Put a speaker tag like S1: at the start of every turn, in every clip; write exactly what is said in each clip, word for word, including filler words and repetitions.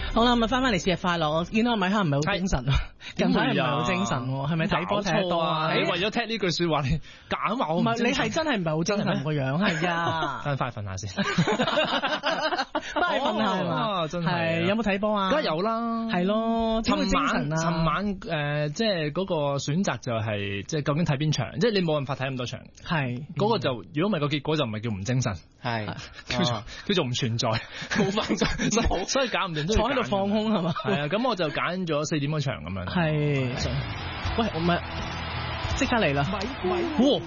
S1: 好啦，咁啊翻翻嚟節日快樂。我見到阿米克唔係好精神，近排唔係好精神，係咪睇波睇得多啊？
S2: 你為咗聽呢句說話，你揀話我
S1: 唔係，你係真係唔係好精神個樣，係啊。
S2: 等快瞓下先，
S1: 快瞓下嘛，
S2: 真係。
S1: 有冇睇波啊？
S2: 梗係有啦，
S1: 係咯。
S2: 尋晚尋晚誒，即係嗰個選擇就係即係究竟睇邊場，即係你冇辦法睇咁多場。
S1: 係
S2: 嗰個就如果唔係個結果就唔係叫唔精神，係叫做叫做唔存在，冇發生，所以搞唔掂都
S1: 坐喺度放空係嘛？
S2: 係啊，咁我就揀咗四點嗰場咁樣。
S1: 係，喂，我咪即刻嚟啦！哇，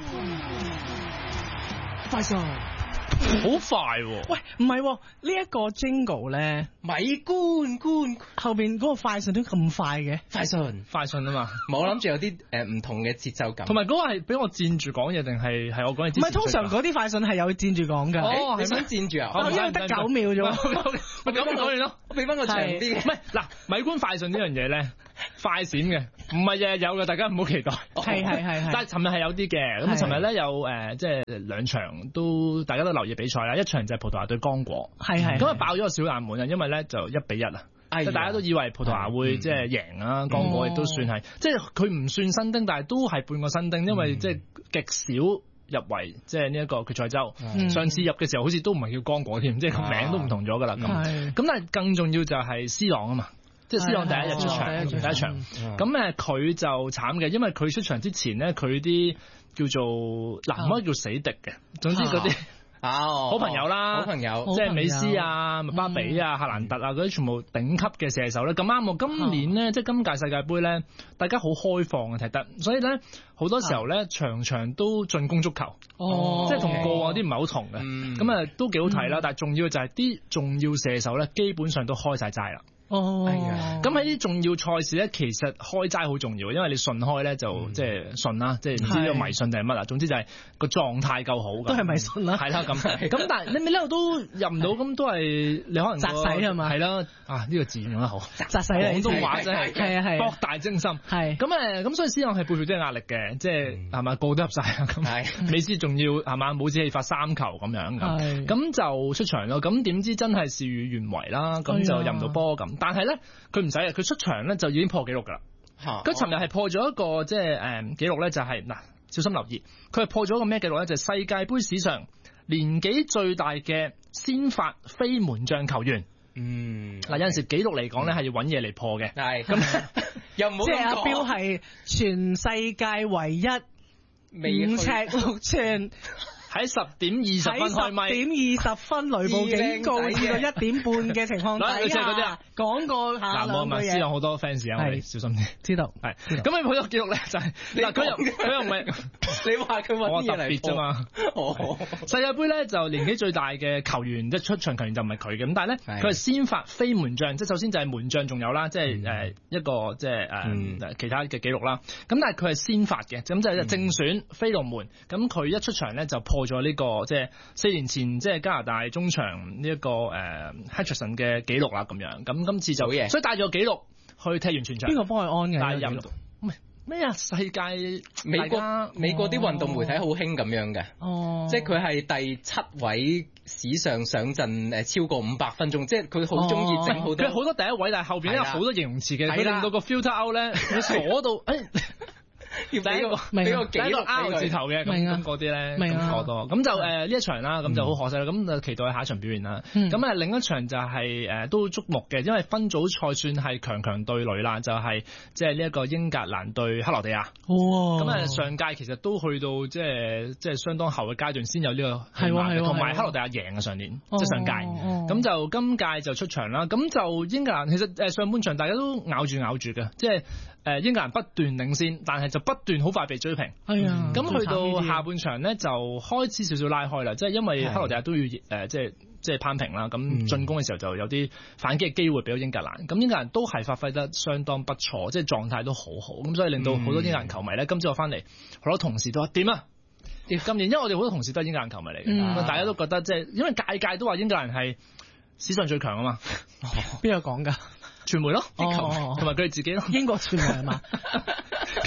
S1: 快上！
S2: 好快喎！
S1: 喂，唔係喎，呢一個 jingle 咧，
S3: 米官官
S1: 後邊嗰個快訊都咁快嘅，
S3: 快訊
S2: 快訊啊嘛，
S3: 冇諗住有啲誒唔同嘅節奏感。
S2: 同埋嗰個係俾我佔住講嘢定係係我講嘢？
S1: 唔係，通常嗰啲快訊係有佔住講㗎。
S3: 哦，你想佔住啊？
S1: 因為得九秒啫喎。
S2: 咪咁講完咯，
S3: 我俾翻個長啲。
S2: 唔係嗱，米官快訊呢樣嘢咧，快閃嘅，唔係日日有嘅，大家唔好期待。
S1: 係係係係。
S2: 但係尋日係有啲嘅，咁尋日咧有誒，即係兩場都大家都留意比賽啦，一場就係葡萄牙對剛果，
S1: 係係。
S2: 咁啊爆咗個小冷門啊，因為咧就一比一啊，即係大家都以為葡萄牙會即係贏啊，剛果亦都算係，即係佢唔算新丁，但係都係半個新丁，因為即係極少入圍即係呢一個決賽周。上次入嘅時候好似都唔係叫剛果添，即係個名都唔同咗噶啦。咁咁但係更重要就係 C 朗啊嘛。即係 C 朗第一日出場，第一場，咁誒佢就慘嘅，因為佢出場之前咧，佢啲叫做嗱唔可以叫死敵嘅，總之嗰啲好朋友啦，
S3: 好朋友，
S2: 即係美斯啊、麥巴比啊、夏蘭特啊嗰啲全部頂級嘅射手咧。咁啱喎，今年咧即係今屆世界盃咧，大家好開放嘅踢得，所以咧好多時候咧場場都進攻足球，即係同過往啲唔係好同嘅，咁啊都幾好睇啦。但係重要嘅就係啲重要射手咧，基本上都開晒齋啦。
S1: 哦，
S2: 咁喺啲重要賽事咧，其實開齋好重要，因為你順開咧就即係順啦，即係唔知呢個迷信定係乜啦。總之就係個狀態夠好，
S1: 都係迷信啦。
S2: 係啦，咁咁但係你呢度都入唔到，咁都係你可能
S1: 擲洗係嘛？
S2: 係啦，啊呢個字用得好，
S1: 擲洗
S2: 廣東話真係
S1: 係啊係
S2: 博大精深。係咁誒，咁所以C朗係背負啲壓力嘅，即係係咪個個都入晒啊？咁美斯仲要係嘛冇止氣發三球咁樣咁，咁就出場咯。咁點知真係事與願違啦，咁就入唔到波咁。但係咧佢唔使啊，佢出場咧就已經破紀錄噶啦。佢尋日係破咗一個即係誒紀錄咧，就係、是、嗱小心留意，佢係破咗一個咩紀錄咧？就係、是、世界盃史上年紀最大嘅先發非門將球員。嗯，嗱有陣時紀錄嚟講咧係要揾嘢嚟破嘅。係咁
S3: 又唔好
S1: 即係阿彪係全世界唯一五尺六寸。
S2: 喺十點二十分開咪，
S1: 十點二十分雷暴警告至到一點半嘅情況底下，講過下兩句嘢。嗱，我咪知有好多 fans 啊，我哋小心啲。知道，係。咁你破咗紀錄咧，就係嗱，佢又佢又唔係，你話佢揾嘢嚟啫嘛。哦，世界盃咧就年紀最大嘅球員，即係出場球員就唔係佢嘅，咁但係咧佢係先發非門將，即係首先就係門將仲有啦，即係誒一個即係誒其他嘅紀錄啦。咁但係佢係先發嘅，咁就係正選飛龍門，咁佢一出場咧就破咗呢個即係四年前即係加拿大中場呢一個誒 Hutchinson 嘅紀錄啦咁樣，咁今次就嘢，所以帶咗個紀錄去踢完全場。邊個幫佢安嘅？帶入唔係咩啊？世界
S3: 美國美國啲運動媒體好興咁樣嘅，哦，即係佢係第七位史上上陣誒超過五百分鐘，即係佢好中意整好多。
S2: 佢好多第一位，但係後邊有好多形容詞嘅，佢令到個 filter out 咧，佢鎖到誒。要俾個俾個幾個 R 字頭嘅咁咁嗰啲咧，咁過多咁就誒呢一場啦，咁就好可惜啦，咁就期待下一場表現啦。咁啊另一場就係誒都矚目嘅，因為分組賽算係強強對壘啦，就係即係呢一個英格蘭對克羅地亞。咁啊上屆其實都去到即係即係相當後嘅階段先有呢個係喎，同埋克羅地亞贏啊上年即係上屆，咁就今屆就出場啦。咁就英格蘭其實誒上半場大家都咬住咬住嘅，即係誒英格蘭不斷領先，但係就不斷好快被追平。係啊，咁去到下半場咧就開始少少拉開啦，即係因為克羅地亞都要誒即係即係攀平啦，咁進攻嘅時候就有啲反擊嘅機會俾到英格蘭，咁英格蘭都係發揮得相當不錯，即係狀態都好好，咁所以令到好多英格蘭球迷咧，今朝我翻嚟好多同事都話點啊？今年因為我哋好多同事都係英格蘭球迷嚟嘅，嗯、大家都覺得即係因為屆屆都話英格蘭係史上最強啊嘛，邊個講㗎？傳媒咯，啲球迷同埋佢哋自己咯，英國傳媒係嘛？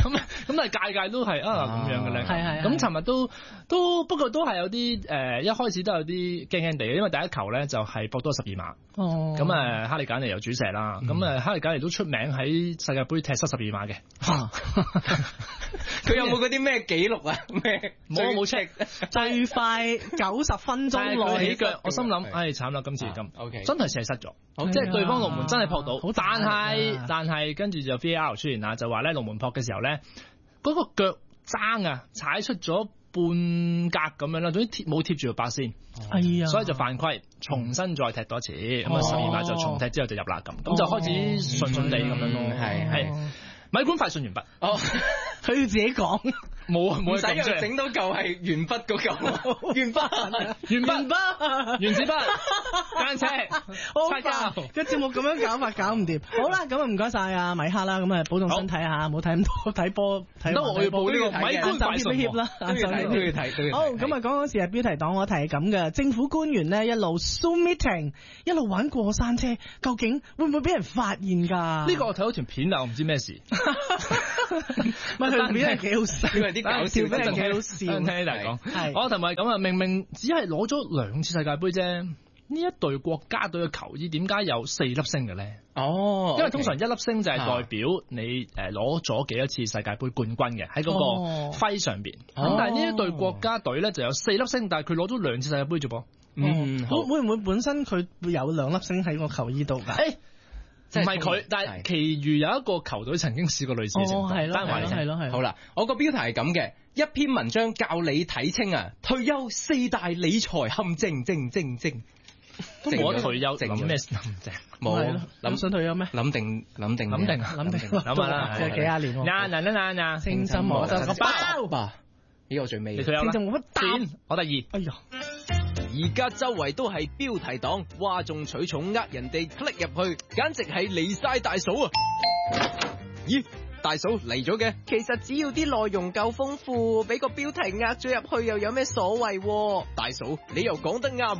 S2: 咁咁但係屆屆都係啊咁樣嘅咧。
S1: 係係。
S2: 咁尋日都都不過都係有啲誒、呃，一開始都有啲驚驚地嘅，因為第一球咧就係博多十二碼。哦。咁誒，哈利簡尼又主射啦。咁誒、嗯，哈利簡尼都出名喺世界盃踢失十二碼嘅。
S3: 佢有冇嗰啲咩紀錄啊？咩？
S2: 冇冇 check。
S1: 最快九十分鐘內
S2: 起腳，我心諗，唉慘啦，今次咁。O K。真係射失咗。即係對方龍門真係撲到，但係但係跟住就 V R 出現啦，就話咧龍門撲嘅時候咧，嗰、那個腳踭啊踩出咗半格咁樣啦，總之貼冇貼住個白線，哎呀，所以就犯規，重新再踢多次，咁啊十二碼就重踢之後就入啦咁，咁、哦、就開始順順地咁樣咯，係係、嗯。咪管快信完筆，哦，
S1: 佢要自己講，
S3: 冇啊，冇使又整到嚿係鉛筆嗰嚿，鉛筆，
S2: 鉛筆，原子筆，間尺，
S1: 好煩，個節目咁樣搞法搞唔掂。好啦，咁啊唔該晒啊米克啦，咁啊保重身體嚇，唔好睇咁多睇波，睇
S2: 得我要報呢個米官快信
S1: 啦，
S3: 都要睇，都要睇，
S1: 好，咁啊講嗰時啊標題黨我睇係咁嘅，政府官員咧一路 Zoom meeting， 一路玩過山車，究竟會唔會俾人發現㗎？
S2: 呢個我睇到條片啊，我唔知咩事。
S1: 咪佢片係幾好笑，
S3: 啲搞笑
S1: 片係幾好笑。
S2: 聽你講，我同埋咁啊，明明只係攞咗兩次世界盃啫，呢一隊國家隊嘅球衣點解有四粒星嘅咧？
S3: 哦，
S2: 因為通常一粒星就係代表你誒攞咗幾多次世界盃冠軍嘅喺嗰個徽上邊。咁、哦、但係呢一隊國家隊咧就有四粒星，但係佢攞咗兩次世界盃啫噃。
S1: 嗯，會會唔會本身佢有兩粒星喺個球衣度㗎？
S2: 欸唔係佢，但係其餘有一個球隊曾經試過類似嘅情況。
S1: 係咯，係咯，係。
S3: 好啦，我個標題係咁嘅，一篇文章教你睇清啊，退休四大理財陷阱，正正正。
S2: 都冇得退休，諗咩陷阱？
S3: 冇，
S1: 諗想退休咩？
S3: 諗定諗定
S2: 諗定
S1: 諗定
S2: 諗下啦，
S1: 即係幾廿年喎。
S2: 嗱嗱嗱嗱嗱，
S1: 清心我得個包吧。
S3: 呢個我最尾。
S2: 你退休啦？
S1: 冇乜膽，
S2: 我第二。
S1: 哎呀！
S4: 而家周圍都係標題黨，嘩眾取寵呃人哋 click 入去，簡直係離晒大嫂啊！咦，大嫂嚟咗嘅？
S5: 其實只要啲內容夠豐富，俾個標題呃咗入去又有咩所謂？
S4: 大嫂，你又講得啱。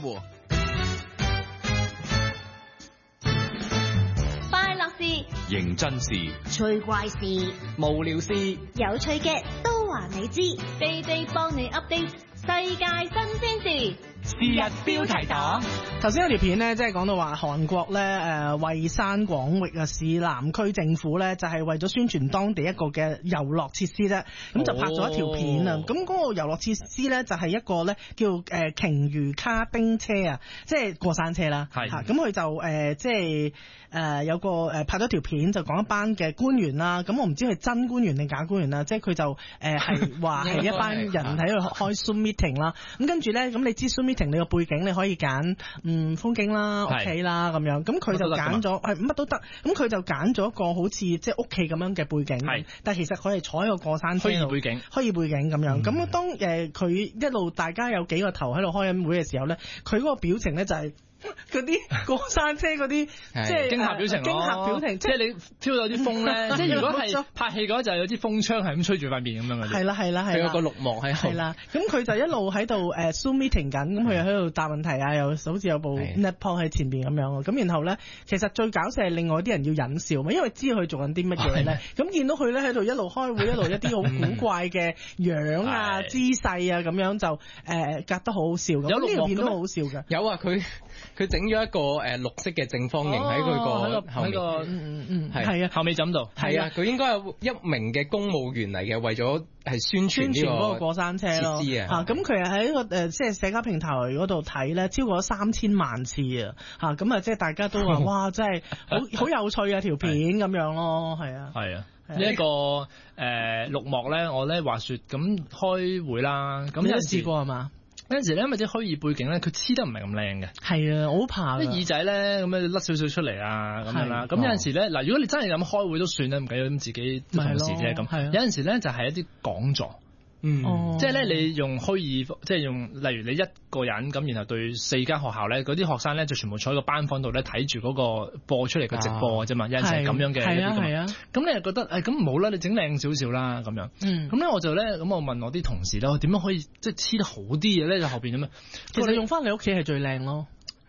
S6: 快樂事、
S7: 認真事、
S6: 趣怪事、
S3: 無聊事、
S6: 有趣嘅都話你知，地地幫你 update 世界新鮮事。
S1: 是日標題黨，頭先有條片咧，即係講到話韓國咧，誒蔚山廣域啊市南區政府咧，就係為咗宣傳當地一個嘅遊樂設施啫，咁就拍咗一條片啊。咁嗰個遊樂設施咧，就係一個咧叫誒鯨魚卡丁車啊，即係過山車啦。係，咁佢就誒即係誒有個誒拍咗條片，就講一班嘅官員啦。咁我唔知係真官員定假官員啦，即係佢就誒係話係一班人喺度開 Zoom meeting 啦。咁跟住咧，咁你知 Zoom meeting 你個背景你可以揀嗯風景啦、屋企啦咁樣，咁佢就揀咗係乜都得，咁佢就揀咗一個好似即係屋企咁樣嘅背景，係，但係其實佢係坐喺個過山車度，虛擬背景，虛擬背景咁樣。咁、嗯、當誒佢、呃、一路大家有幾個頭喺度開緊會嘅時候咧，佢嗰個表情咧就係、是。嗰啲過山車嗰啲，即係驚嚇表情，驚嚇表情，即係你 feel 到啲風咧。即係如果係拍戲嘅話，就係有啲風槍係咁吹住塊面咁樣嘅。係啦係啦係啦，佢有個綠幕喺度。係啦，咁佢就一路喺度誒 Zoom meeting 緊，咁佢又喺度答問題啊，又好似有部 netpod 喺前邊咁樣。咁然後咧，其實最搞笑係另外啲人要忍笑嘛，因為知佢做緊啲乜嘢咧。咁見到佢咧喺度一路開會，一路一啲好古怪嘅樣啊、姿勢啊咁樣就誒夾得好好笑。有呢條片都好好笑㗎。有啊，佢。佢整咗一個誒、呃、綠色嘅正方形喺佢個後面，嗯嗯嗯，係啊，後尾枕度，係啊，佢應該有一名嘅公務員嚟嘅，為咗係宣傳呢個過山車咯，嚇咁佢係喺一個誒即係社交平台嗰度睇咧，超過咗三千萬次啊，嚇咁啊，即係大家都話哇，真係好好有趣啊條片咁樣咯，係啊，係啊，呢一個誒綠幕咧，我咧話説咁開會啦，咁有試過係嘛？有陣時咧，因為啲虛擬背景咧，佢黐得唔係咁靚嘅。係啊，我好怕。啲耳仔咧，咁樣甩少少出嚟啊，咁樣啦。咁有陣時咧，嗱，如果你真係咁開會都算啦，唔緊要，咁自己同事啫咁。有陣時咧，就係一啲講座。嗯，即係咧，你用虛擬，即係用，例如你一個人咁，然後對四間學校咧，嗰啲學生咧就全部坐喺個班房度咧睇住嗰個播出嚟嘅直播嘅啫嘛，有陣時係咁樣嘅。係啊係啊。咁你又覺得誒咁唔好啦，你整靚少少啦咁樣。嗯。咁咧我就咧咁我問我啲同事咧，點樣可以即係黐得好啲嘅咧？就後邊咁樣。其實你用翻你屋企係最靚咯。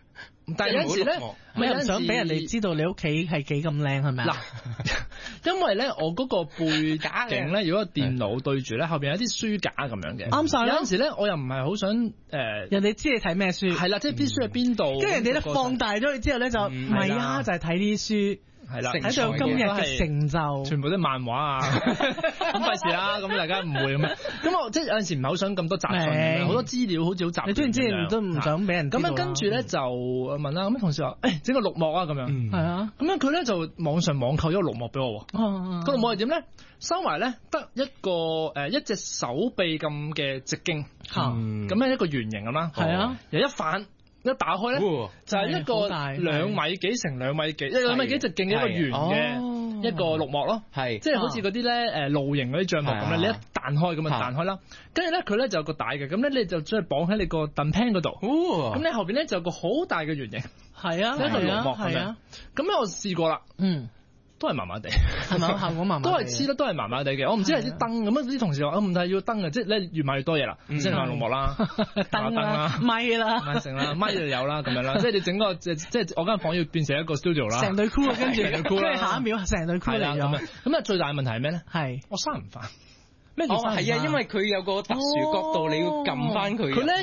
S2: 但係有陣時咧，
S1: 唔係想俾人哋知道你屋企係幾咁靚係咪啊？
S2: 嗱，因為咧我嗰個背景咧，如果個電腦對住咧，後邊有啲書架咁樣嘅，
S1: 啱晒啦。
S2: 有陣時咧，我又唔係好想誒，
S1: 人哋知你睇咩書，
S2: 係啦，即係啲書喺邊度，
S1: 跟住人哋咧放大咗你之後咧就唔係啊，就係睇啲書。
S2: 係啦，
S1: 睇到今日嘅成就，
S2: 全部都漫畫啊，咁費事啦，咁大家唔會咁樣。咁我即係有陣時唔係好想咁多雜訊，好多資料好似好雜。
S1: 你總之都唔想俾人
S2: 咁樣，跟住咧就問啦，咁同事話誒整個綠幕啊咁樣，
S1: 係啊，
S2: 咁樣佢咧就網上網購咗個綠幕俾我喎。個綠幕係點咧？收埋咧得一個誒一隻手臂咁嘅直徑，咁樣一個圓形咁啦，
S1: 係啊，
S2: 有一反。一打開咧，就係一個兩米幾乘兩米幾，一兩米幾直徑嘅一個圓嘅一個綠幕咯，係即係好似嗰啲咧誒露營嗰啲帳幕咁咧，你一彈開咁啊彈開啦，跟住咧佢咧就有個帶嘅，咁咧你就將佢綁喺你個凳 pan 嗰度，咁你後邊咧就有個好大嘅圓形，
S1: 係啊，
S2: 一個綠幕咁樣，咁咧我試過啦，嗯。都係麻麻地，
S1: 係咪效果麻麻？
S2: 都係黐得，都係麻麻地嘅。我唔知係啲燈咁啊！啲同事話：我唔係要燈嘅，即係咧越買越多嘢啦，即係買綠幕啦、燈啦、
S1: 咪啦、
S2: 咪成啦、咪就有啦咁樣啦。即係你整個即係即係我間房要變成一個 studio 啦，
S1: 成隊 crew 跟住跟住下一秒成隊 crew 嚟咗。
S2: 咁啊最大嘅問題係咩咧？
S1: 係
S2: 我閂唔翻。
S3: 咩？哦，係啊，因為佢有個特殊角度，你要撳翻佢。
S2: 佢咧